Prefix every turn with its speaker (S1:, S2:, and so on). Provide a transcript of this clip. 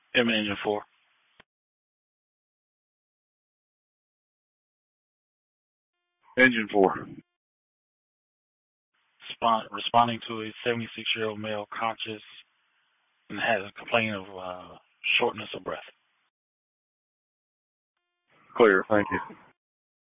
S1: Engine 4.
S2: Engine 4.
S1: Responding to a 76-year-old male conscious and has a complaint of shortness of breath.
S2: Clear, thank you.